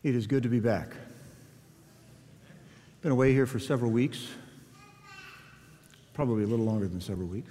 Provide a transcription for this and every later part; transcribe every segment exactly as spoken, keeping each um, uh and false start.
It is good to be back. Been away here for several weeks, probably a little longer than several weeks.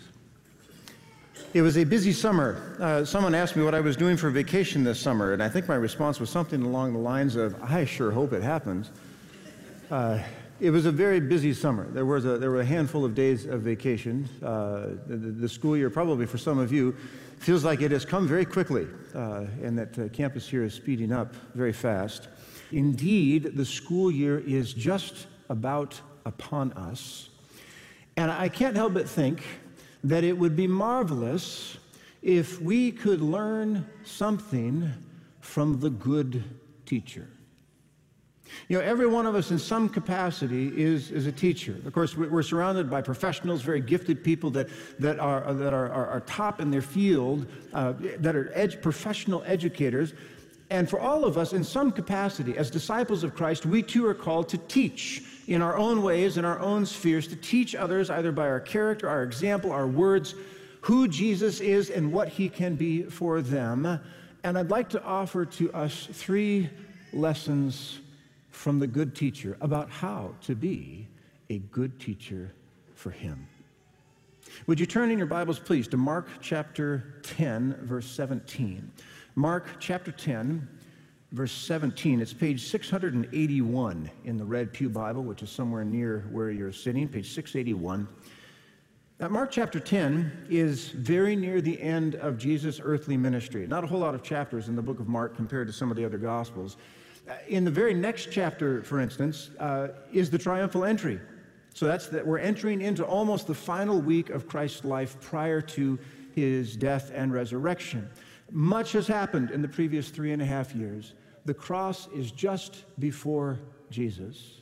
It was a busy summer. Uh, someone asked me what I was doing for vacation this summer, and I think my response was something along the lines of, I sure hope it happens. Uh, it was a very busy summer. There was a, there were a handful of days of vacation. Uh, the, the school year, probably for some of you, feels like it has come very quickly, uh, and that uh, campus here is speeding up very fast. Indeed, the school year is just about upon us, and I can't help but think that it would be marvelous if we could learn something from the good teacher. You know, every one of us in some capacity is, is a teacher. Of course, we're surrounded by professionals, very gifted people that, that, are, that are, are, are top in their field, uh, that are ed- professional educators. And for all of us, in some capacity, as disciples of Christ, we too are called to teach in our own ways, in our own spheres, to teach others either by our character, our example, our words, who Jesus is and what he can be for them. And I'd like to offer to us three lessons from the good teacher about how to be a good teacher for him. Would you turn in your Bibles, please, to Mark chapter ten, verse seventeen. Mark chapter ten, verse seventeen. It's page six hundred eighty-one in the Red Pew Bible, which is somewhere near where you're sitting, page six eighty-one. Now, Mark chapter ten is very near the end of Jesus' earthly ministry. Not a whole lot of chapters in the book of Mark compared to some of the other Gospels. In the very next chapter, for instance, uh, is the triumphal entry. So that's that we're entering into almost the final week of Christ's life prior to his death and resurrection. Much has happened in the previous three and a half years. The cross is just before Jesus,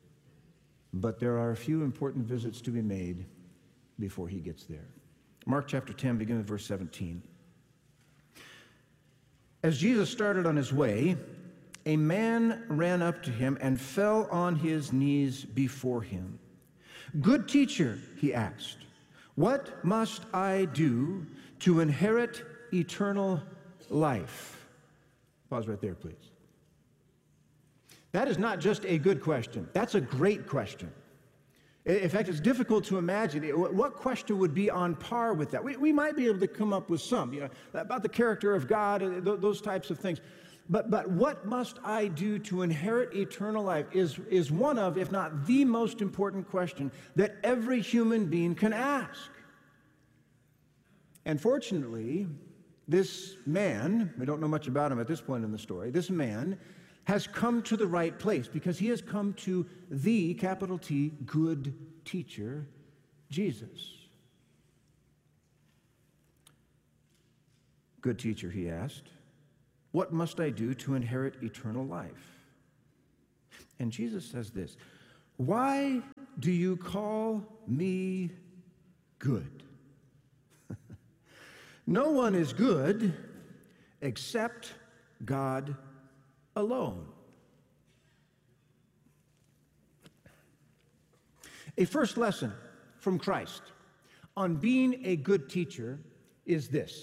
but there are a few important visits to be made before he gets there. Mark chapter ten, beginning with verse seventeen. As Jesus started on his way, a man ran up to him and fell on his knees before him. "Good teacher," he asked, "what must I do to inherit eternal life?" Pause right there, please. That is not just a good question. That's a great question. In fact, it's difficult to imagine what question would be on par with that. We, we might be able to come up with some, you know, about the character of God, those types of things. But, but what must I do to inherit eternal life is, is one of, if not the most important question that every human being can ask. And fortunately, this man, we don't know much about him at this point in the story, this man has come to the right place because he has come to the, capital T, good teacher, Jesus. "Good teacher," he asked, "what must I do to inherit eternal life?" And Jesus says this, "Why do you call me good? No one is good except God alone." A first lesson from Christ on being a good teacher is this: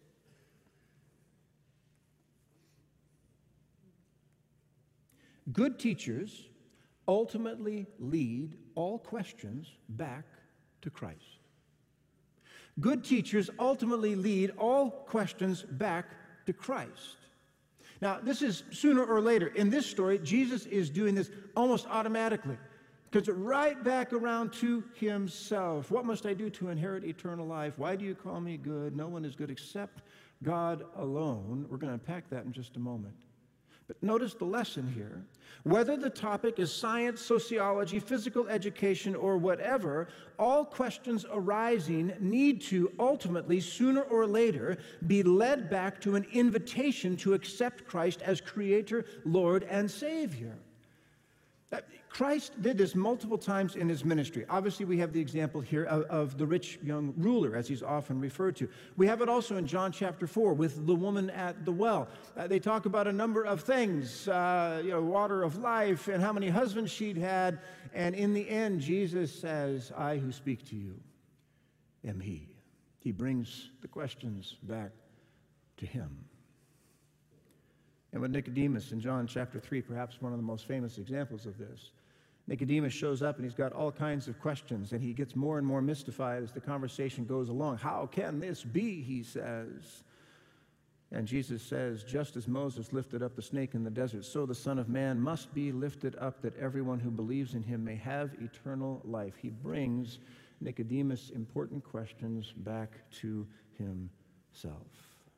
good teachers ultimately lead all questions back to Christ. Good teachers ultimately lead all questions back to Christ. Now, this is sooner or later. In this story, Jesus is doing this almost automatically. Because right back around to himself. What must I do to inherit eternal life? Why do you call me good? No one is good except God alone. We're going to unpack that in just a moment. But notice the lesson here. Whether the topic is science, sociology, physical education, or whatever, all questions arising need to ultimately, sooner or later, be led back to an invitation to accept Christ as Creator, Lord, and Savior. Christ did this multiple times in his ministry. Obviously, we have the example here of, of the rich young ruler, as he's often referred to. We have it also in John chapter four with the woman at the well. Uh, they talk about a number of things, uh, you know, water of life and how many husbands she'd had. And in the end, Jesus says, "I who speak to you am he." He brings the questions back to him. And with Nicodemus in John chapter three, perhaps one of the most famous examples of this, Nicodemus shows up and he's got all kinds of questions, and he gets more and more mystified as the conversation goes along. How can this be, he says. And Jesus says, just as Moses lifted up the snake in the desert, so the Son of Man must be lifted up, that everyone who believes in him may have eternal life. He brings Nicodemus important questions back to himself.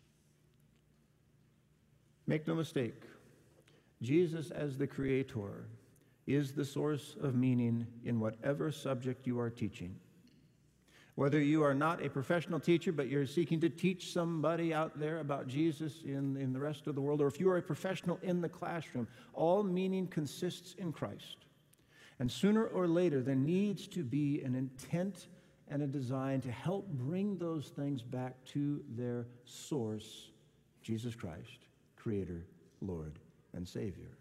Make no mistake, Jesus as the Creator is the source of meaning in whatever subject you are teaching. Whether you are not a professional teacher, but you're seeking to teach somebody out there about Jesus in, in the rest of the world, or if you are a professional in the classroom, all meaning consists in Christ. And sooner or later, there needs to be an intent and a design to help bring those things back to their source, Jesus Christ, Creator, Lord, and Savior.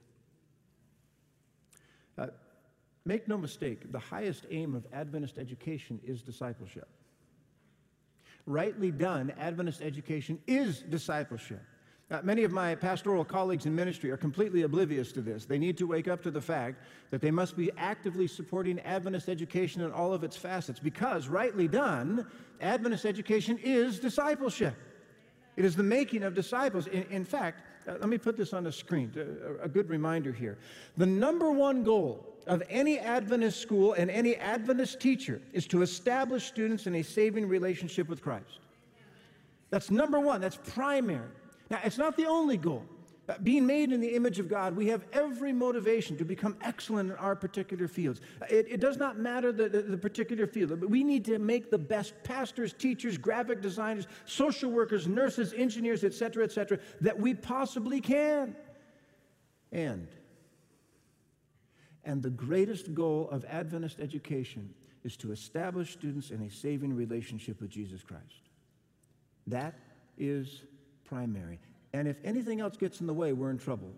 Uh, make no mistake, the highest aim of Adventist education is discipleship. Rightly done, Adventist education is discipleship. Uh, many of my pastoral colleagues in ministry are completely oblivious to this. They need to wake up to the fact that they must be actively supporting Adventist education in all of its facets, because, rightly done, Adventist education is discipleship. It is the making of disciples. In, in fact, uh, let me put this on the screen, a, a good reminder here. The number one goal of any Adventist school and any Adventist teacher is to establish students in a saving relationship with Christ. That's number one. That's primary. Now, it's not the only goal. Uh, being made in the image of God, we have every motivation to become excellent in our particular fields. It, it does not matter the, the, the particular field, but we need to make the best pastors, teachers, graphic designers, social workers, nurses, engineers, et cetera, et cetera, that we possibly can. And, and the greatest goal of Adventist education is to establish students in a saving relationship with Jesus Christ. That is primary. And if anything else gets in the way, we're in trouble.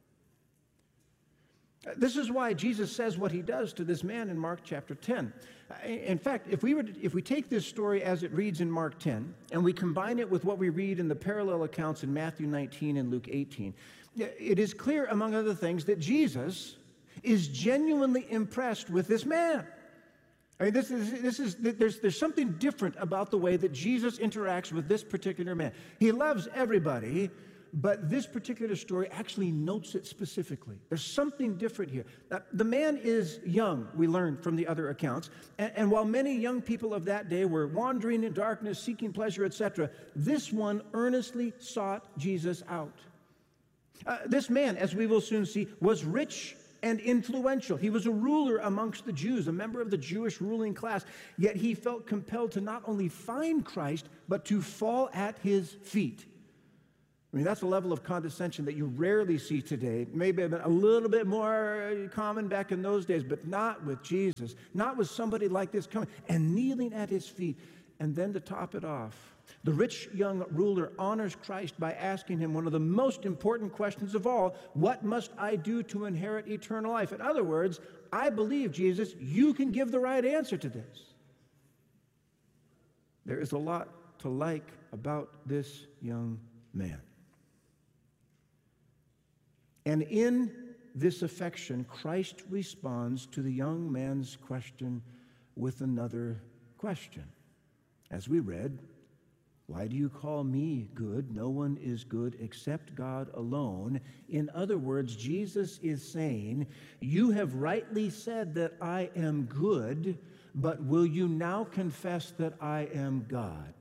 This is why Jesus says what he does to this man in Mark chapter ten. In fact, if we were to, if we take this story as it reads in Mark ten and we combine it with what we read in the parallel accounts in Matthew nineteen and Luke eighteen, it is clear, among other things, that Jesus is genuinely impressed with this man. I mean, this is, this is, there's, there's something different about the way that Jesus interacts with this particular man. He loves everybody, but this particular story actually notes it specifically. There's something different here. Now, the man is young, we learned from the other accounts, and, and while many young people of that day were wandering in darkness, seeking pleasure, et cetera, this one earnestly sought Jesus out. Uh, this man, as we will soon see, was rich and influential. He was a ruler amongst the Jews, a member of the Jewish ruling class, yet he felt compelled to not only find Christ, but to fall at his feet. I mean, that's a level of condescension that you rarely see today. Maybe a little bit more common back in those days, but not with Jesus, not with somebody like this coming and kneeling at his feet. And then to top it off, the rich young ruler honors Christ by asking him one of the most important questions of all: what must I do to inherit eternal life? In other words, I believe, Jesus, you can give the right answer to this. There is a lot to like about this young man. And in this affection, Christ responds to the young man's question with another question. As we read, why do you call me good? No one is good except God alone. In other words, Jesus is saying, you have rightly said that I am good, but will you now confess that I am God?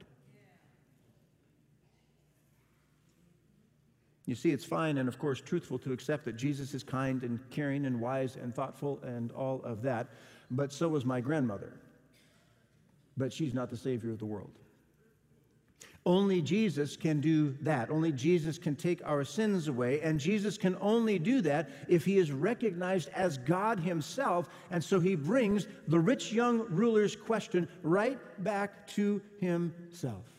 You see, it's fine and, of course, truthful to accept that Jesus is kind and caring and wise and thoughtful and all of that, but so was my grandmother. But she's not the Savior of the world. Only Jesus can do that. Only Jesus can take our sins away, and Jesus can only do that if he is recognized as God himself, and so he brings the rich young ruler's question right back to himself.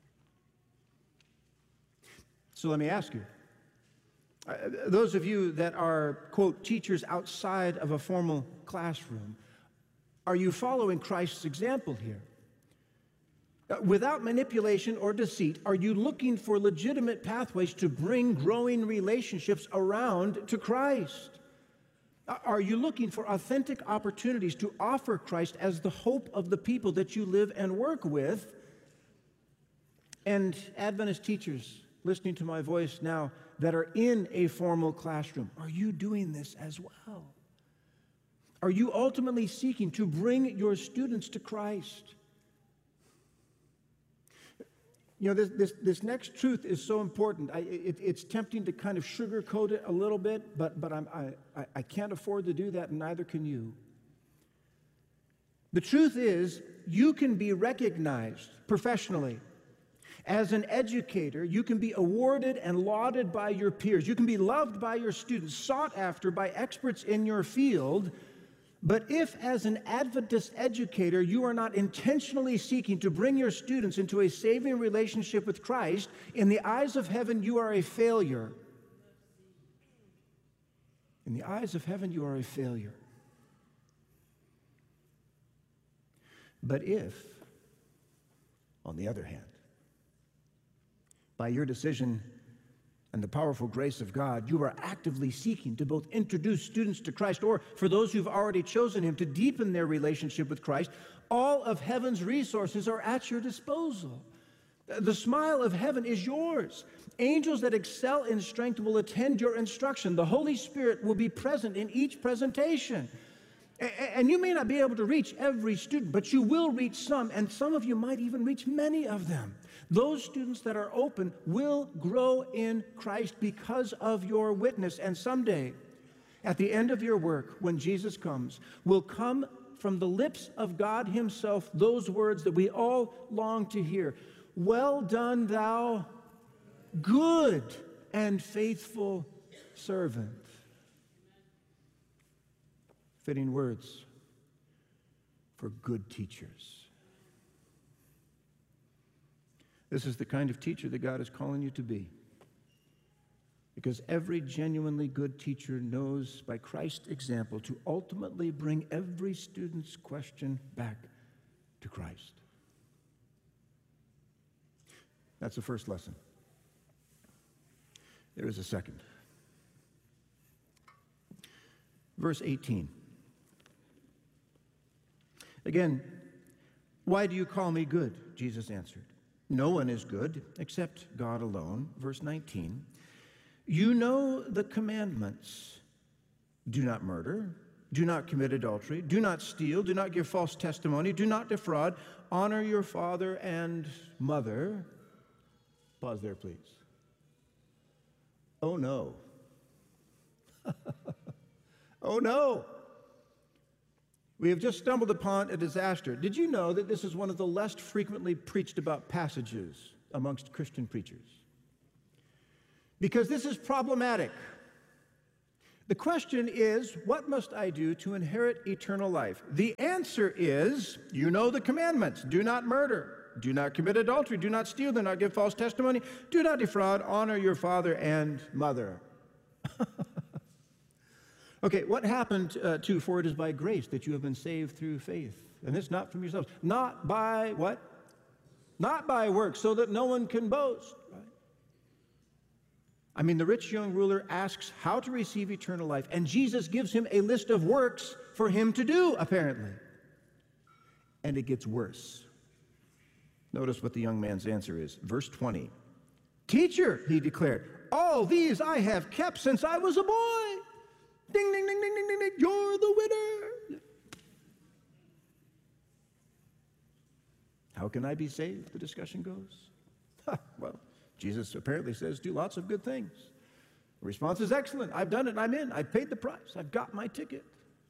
So let me ask you, uh, those of you that are, quote, teachers outside of a formal classroom, are you following Christ's example here? Uh, Without manipulation or deceit, are you looking for legitimate pathways to bring growing relationships around to Christ? Uh, Are you looking for authentic opportunities to offer Christ as the hope of the people that you live and work with? And Adventist teachers listening to my voice now that are in a formal classroom, are you doing this as well? Are you ultimately seeking to bring your students to Christ? You know, this, this, this next truth is so important. I, it, it's tempting to kind of sugarcoat it a little bit, but, but I'm, I, I can't afford to do that, and neither can you. The truth is, you can be recognized professionally. As an educator, you can be awarded and lauded by your peers. You can be loved by your students, sought after by experts in your field. But if, as an Adventist educator, you are not intentionally seeking to bring your students into a saving relationship with Christ, in the eyes of heaven, you are a failure. In the eyes of heaven, you are a failure. But if, on the other hand, by your decision and the powerful grace of God, you are actively seeking to both introduce students to Christ, or for those who've already chosen Him, to deepen their relationship with Christ, all of heaven's resources are at your disposal. The smile of heaven is yours. Angels that excel in strength will attend your instruction. The Holy Spirit will be present in each presentation. And you may not be able to reach every student, but you will reach some, and some of you might even reach many of them. Those students that are open will grow in Christ because of your witness. And someday, at the end of your work, when Jesus comes, will come from the lips of God Himself those words that we all long to hear. Well done, thou good and faithful servant. Fitting words for good teachers. This is the kind of teacher that God is calling you to be. Because every genuinely good teacher knows by Christ's example to ultimately bring every student's question back to Christ. That's the first lesson. There is a second. Verse eighteen. Again, why do you call me good? Jesus answered. No one is good except God alone. Verse nineteen. You know the commandments. Do not murder. Do not commit adultery. Do not steal. Do not give false testimony. Do not defraud. Honor your father and mother. Pause there, please. Oh, no. Oh, no. We have just stumbled upon a disaster. Did you know that this is one of the less frequently preached about passages amongst Christian preachers? Because this is problematic. The question is, what must I do to inherit eternal life? The answer is, you know the commandments. Do not murder. Do not commit adultery. Do not steal. Do not give false testimony. Do not defraud. Honor your father and mother. Okay, what happened uh, to, for it is by grace that you have been saved through faith. And it's not from yourselves. Not by what? Not by works, so that no one can boast. Right? I mean, the rich young ruler asks how to receive eternal life, and Jesus gives him a list of works for him to do, apparently. And it gets worse. Notice what the young man's answer is. Verse twenty. Teacher, he declared, all these I have kept since I was a boy. Ding, ding, ding, ding, ding, ding, ding. You're the winner. How can I be saved? The discussion goes. Well, Jesus apparently says, do lots of good things. The response is excellent. I've done it. I'm in. I've paid the price. I've got my ticket.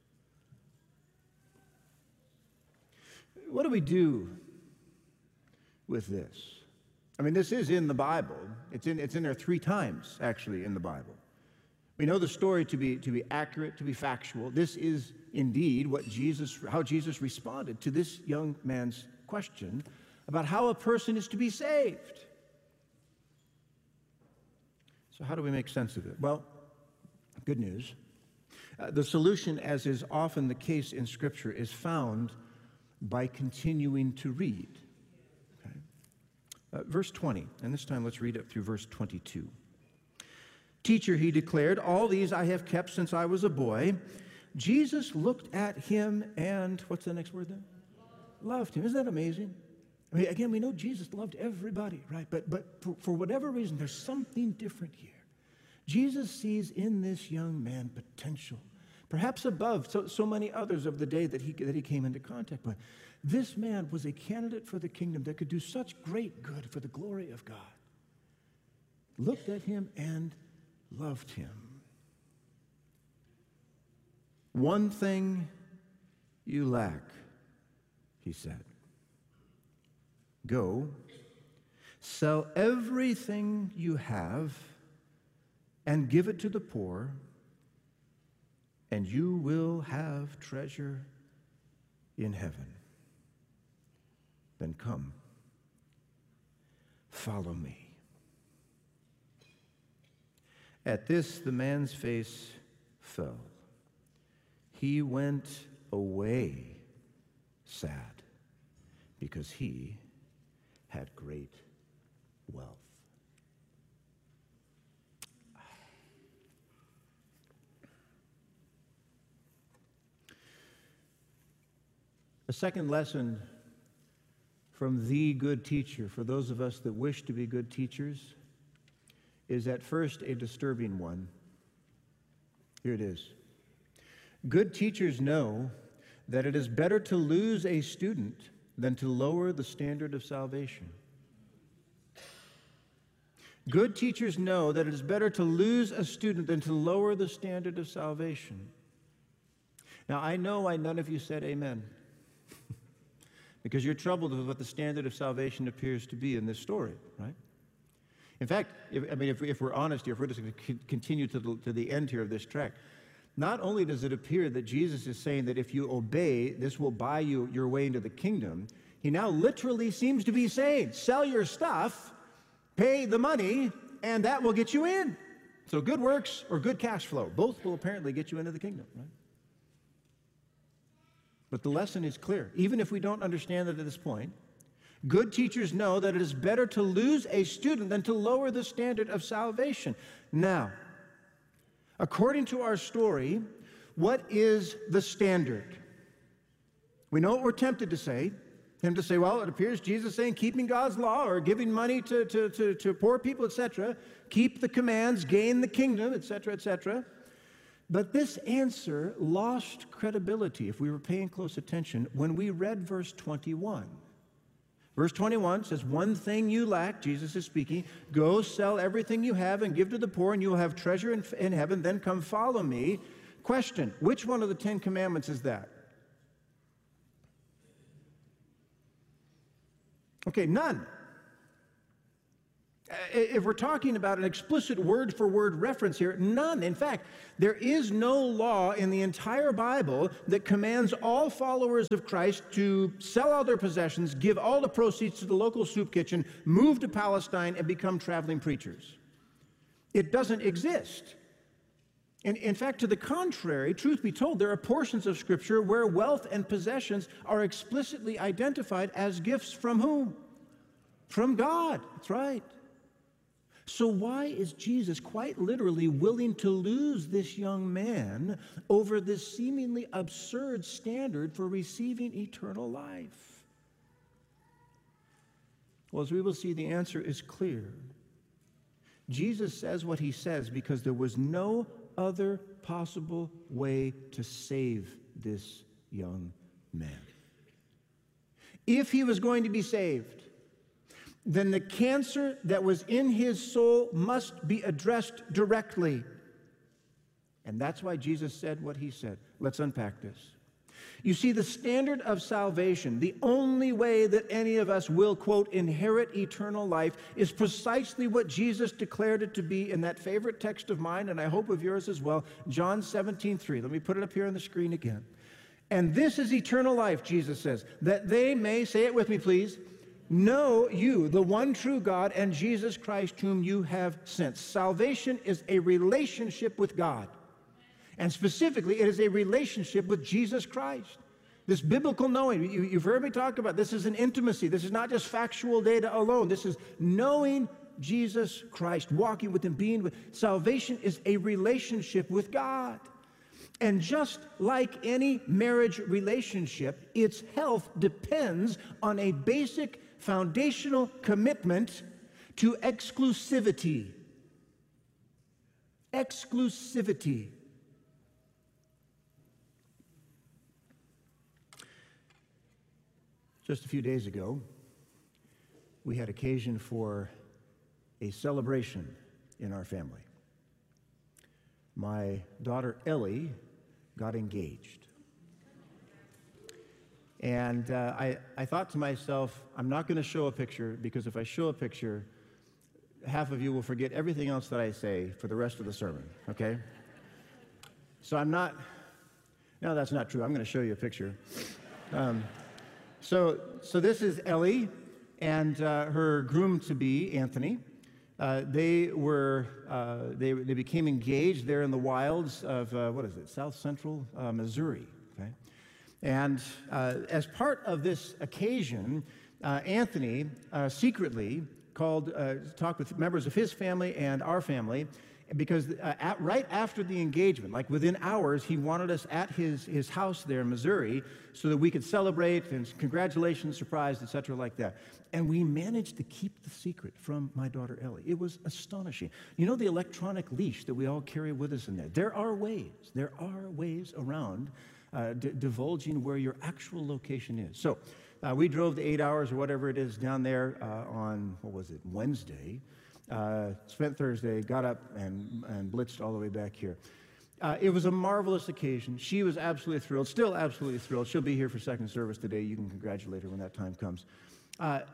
What do we do with this? I mean, this is in the Bible. It's in, it's in there three times, actually, in the Bible. We know the story to be, to be accurate, to be factual. This is indeed what Jesus, how Jesus responded to this young man's question about how a person is to be saved. So how do we make sense of it? Well, good news. Uh, the solution, as is often the case in Scripture, is found by continuing to read. Okay? Uh, verse twenty, and this time let's read it through verse twenty-two. Teacher, he declared, all these I have kept since I was a boy. Jesus looked at him and, what's the next word there? Loved him. Isn't that amazing? I mean, again, we know Jesus loved everybody, right? But, but for, for whatever reason, there's something different here. Jesus sees in this young man potential, perhaps above so, so many others of the day that he, that he came into contact with. This man was a candidate for the kingdom that could do such great good for the glory of God. Looked at him and loved him. One thing you lack, he said. Go, sell everything you have and give it to the poor, and you will have treasure in heaven. Then come, follow me. At this, the man's face fell. He went away sad because he had great wealth. A second lesson from the good teacher, for those of us that wish to be good teachers, is at first a disturbing one. Here it is. Good teachers know that it is better to lose a student than to lower the standard of salvation. Good teachers know that it is better to lose a student than to lower the standard of salvation. Now, I know why none of you said amen. Because you're troubled with what the standard of salvation appears to be in this story, right? In fact, if, I mean, if, if we're honest here, if we're just going to continue to the, to the end here of this tract, not only does it appear that Jesus is saying that if you obey, this will buy you your way into the kingdom, he now literally seems to be saying, sell your stuff, pay the money, and that will get you in. So good works or good cash flow, both will apparently get you into the kingdom, right? But the lesson is clear. Even if we don't understand it at this point, good teachers know that it is better to lose a student than to lower the standard of salvation. Now, according to our story, what is the standard? We know what we're tempted to say. Him to say, well, it appears Jesus saying keeping God's law or giving money to, to, to, to poor people, et cetera. Keep the commands, gain the kingdom, et cetera, et cetera. But this answer lost credibility, if we were paying close attention, when we read verse twenty-one. Verse twenty-one says, one thing you lack, Jesus is speaking, go sell everything you have and give to the poor, and you will have treasure in, in heaven, then come follow me. Question, which one of the Ten Commandments is that? Okay, none. If we're talking about an explicit word-for-word reference here, none. In fact, there is no law in the entire Bible that commands all followers of Christ to sell all their possessions, give all the proceeds to the local soup kitchen, move to Palestine, and become traveling preachers. It doesn't exist. And in fact, to the contrary, truth be told, there are portions of Scripture where wealth and possessions are explicitly identified as gifts from whom? From God. That's right. So why is Jesus quite literally willing to lose this young man over this seemingly absurd standard for receiving eternal life? Well, as we will see, the answer is clear. Jesus says what he says because there was no other possible way to save this young man. If he was going to be saved, then the cancer that was in his soul must be addressed directly. And that's why Jesus said what he said. Let's unpack this. You see, the standard of salvation, the only way that any of us will, quote, inherit eternal life, is precisely what Jesus declared it to be in that favorite text of mine, and I hope of yours as well, John seventeen three. Let me put it up here on the screen again. And this is eternal life, Jesus says, that they may, say it with me please, know you, the one true God, and Jesus Christ whom you have sent. Salvation is a relationship with God. And specifically, it is a relationship with Jesus Christ. This biblical knowing, you, you've heard me talk about, this is an intimacy. This is not just factual data alone. This is knowing Jesus Christ, walking with Him, being with. Salvation is a relationship with God. And just like any marriage relationship, its health depends on a basic foundational commitment to exclusivity. Exclusivity. Just a few days ago, we had occasion for a celebration in our family. My daughter Ellie got engaged. And uh, I, I thought to myself, I'm not going to show a picture, because if I show a picture, half of you will forget everything else that I say for the rest of the sermon, okay? So I'm not, no, that's not true. I'm going to show you a picture. Um, so, so this is Ellie and uh, her groom-to-be, Anthony. Uh, they were, uh, they, they became engaged there in the wilds of, uh, what is it, South Central uh, Missouri, okay? And uh, as part of this occasion, uh, Anthony uh, secretly called, uh, talked with members of his family and our family, because uh, at, right after the engagement, like within hours, he wanted us at his, his house there in Missouri so that we could celebrate and congratulations, surprise, et cetera, like that. And we managed to keep the secret from my daughter Ellie. It was astonishing. You know the electronic leash that we all carry with us in there? There are ways, there are ways around uh, d- divulging where your actual location is. So uh, we drove the eight hours or whatever it is down there uh, on, what was it, Wednesday. Uh, spent Thursday, got up and, and blitzed all the way back here. Uh, it was a marvelous occasion. She was absolutely thrilled, still absolutely thrilled. She'll be here for second service today. You can congratulate her when that time comes. Uh,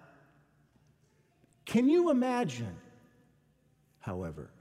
can you imagine, however,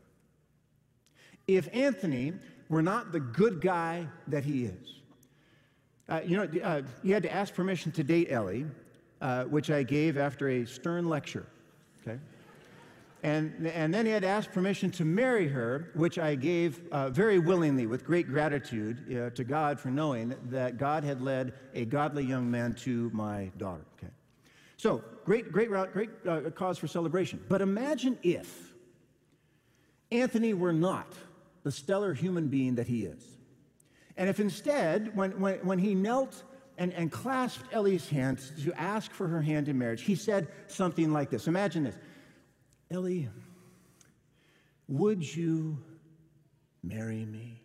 if Anthony were not the good guy that he is? Uh, you know, uh, he had to ask permission to date Ellie, uh, which I gave after a stern lecture, okay? And, and then he had asked permission to marry her, which I gave uh, very willingly, with great gratitude uh, to God for knowing that God had led a godly young man to my daughter. Okay, so great, great, great uh, cause for celebration. But imagine if Anthony were not the stellar human being that he is, and if instead, when when, when he knelt and, and clasped Ellie's hand to ask for her hand in marriage, he said something like this. Imagine this. Ellie, would you marry me?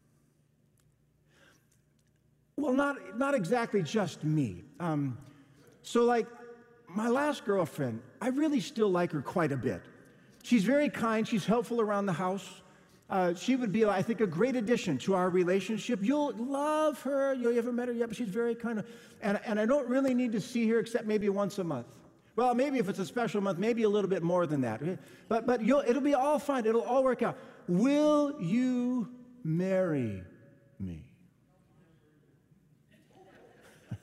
Well, not, not exactly just me. Um, so like my last girlfriend, I really still like her quite a bit. She's very kind. She's helpful around the house. Uh, she would be, I think, a great addition to our relationship. You'll love her. You haven't met her yet, but she's very kind of, and, and I don't really need to see her except maybe once a month. Well, maybe if it's a special month, maybe a little bit more than that. But, but you'll, it'll be all fine. It'll all work out. Will you